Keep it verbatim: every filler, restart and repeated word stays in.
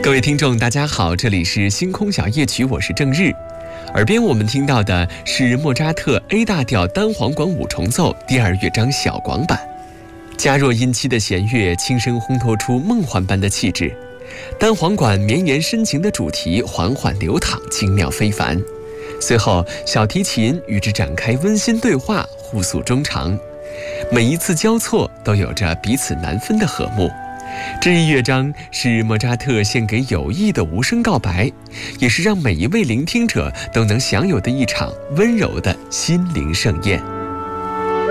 各位听众大家好，这里是星空小夜曲，我是郑日。耳边我们听到的是莫扎特 A 大调单簧管五重奏第二乐章小广版，加弱音期的弦乐轻声烘托出梦幻般的气质，单簧管绵延深情的主题缓缓流淌，精妙非凡。随后小提琴与之展开温馨对话，互诉衷肠，每一次交错都有着彼此难分的和睦。这一乐章是莫扎特献给友谊的无声告白，也是让每一位聆听者都能享有的一场温柔的心灵盛宴。